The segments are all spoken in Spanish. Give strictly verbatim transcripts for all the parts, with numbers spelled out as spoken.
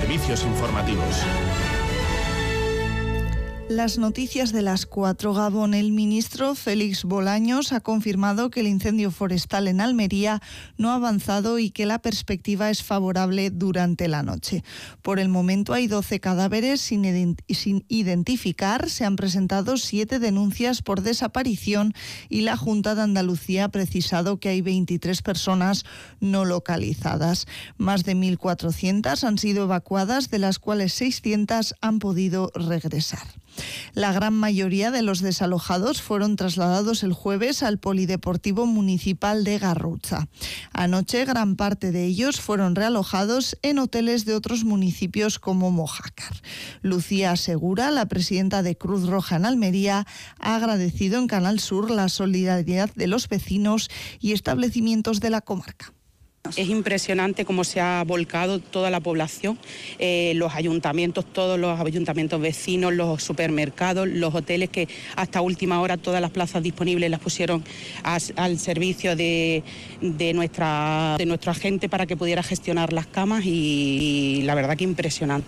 servicios informativos. Las noticias de las cuatro. Gabón. El ministro Félix Bolaños ha confirmado que el incendio forestal en Almería no ha avanzado y que la perspectiva es favorable durante la noche. Por el momento hay doce cadáveres sin, ident- sin identificar. Se han presentado siete denuncias por desaparición y la Junta de Andalucía ha precisado que hay veintitrés personas no localizadas. Más de mil cuatrocientas han sido evacuadas, de las cuales seiscientas han podido regresar. La gran mayoría de los desalojados fueron trasladados el jueves al Polideportivo Municipal de Garrucha. Anoche, gran parte de ellos fueron realojados en hoteles de otros municipios como Mojácar. Lucía Segura, la presidenta de Cruz Roja en Almería, ha agradecido en Canal Sur la solidaridad de los vecinos y establecimientos de la comarca. Es impresionante cómo se ha volcado toda la población, eh, los ayuntamientos, todos los ayuntamientos vecinos, los supermercados, los hoteles, que hasta última hora todas las plazas disponibles las pusieron a, al servicio de, de, nuestra, de nuestra gente para que pudiera gestionar las camas y, y la verdad que impresionante.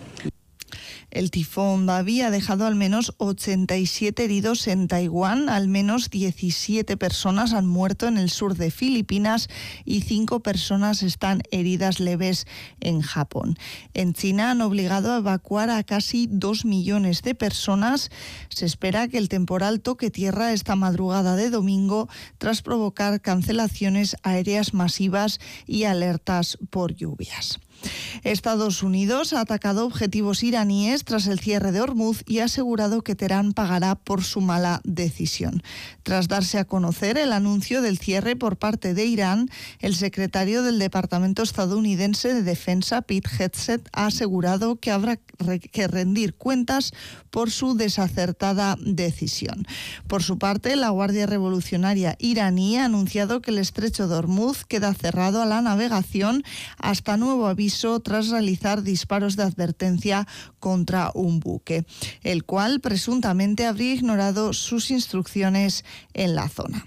El tifón Babi ha dejado al menos ochenta y siete heridos en Taiwán, al menos diecisiete personas han muerto en el sur de Filipinas y cinco personas están heridas leves en Japón. En China han obligado a evacuar a casi dos millones de personas. Se espera que el temporal toque tierra esta madrugada de domingo tras provocar cancelaciones aéreas masivas y alertas por lluvias. Estados Unidos ha atacado objetivos iraníes tras el cierre de Hormuz y ha asegurado que Teherán pagará por su mala decisión. Tras darse a conocer el anuncio del cierre por parte de Irán, el secretario del Departamento estadounidense de Defensa, Pete Hegseth, ha asegurado que habrá que rendir cuentas por su desacertada decisión. Por su parte, la Guardia Revolucionaria iraní ha anunciado que el estrecho de Hormuz queda cerrado a la navegación hasta nuevo aviso tras realizar disparos de advertencia contra un buque, el cual presuntamente habría ignorado sus instrucciones en la zona.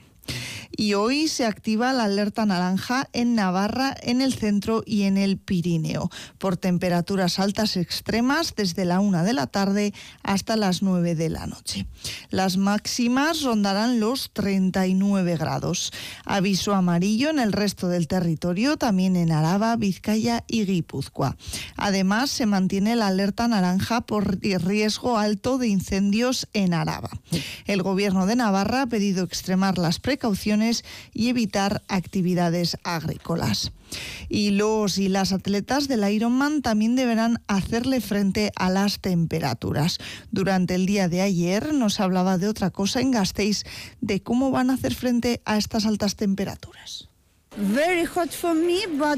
Y hoy se activa la alerta naranja en Navarra, en el centro y en el Pirineo, por temperaturas altas extremas desde la una de la tarde hasta las nueve de la noche. Las máximas rondarán los treinta y nueve grados. Aviso amarillo en el resto del territorio, también en Araba, Vizcaya y Guipúzcoa. Además, se mantiene la alerta naranja por riesgo alto de incendios en Araba. El Gobierno de Navarra ha pedido extremar las precauciones y evitar actividades agrícolas. Y los y las atletas del Ironman también deberán hacerle frente a las temperaturas. Durante el día de ayer nos hablaba de otra cosa en Gasteiz, de cómo van a hacer frente a estas altas temperaturas. Very hot for me, but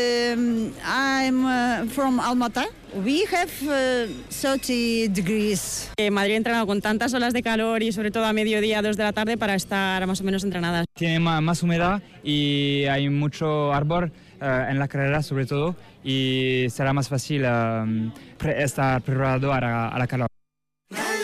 uh, I'm uh, from Almaty. We have uh, thirty degrees. En Madrid he entrenado con tantas olas de calor y sobre todo a mediodía, dos de la tarde, para estar más o menos entrenadas. Tiene más, más humedad y hay mucho árbol uh, en la carrera sobre todo y será más fácil uh, pre- estar preparado a la, a la calor.